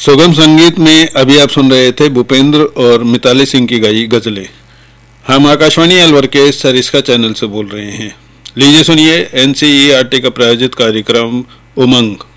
सुगम संगीत में अभी आप सुन रहे थे भूपेंद्र और मिताली सिंह की गाई गजलें। हम आकाशवाणी अलवर के सरिस्का चैनल से बोल रहे हैं। लीजिए सुनिए एनसीईआरटी का प्रायोजित कार्यक्रम उमंग।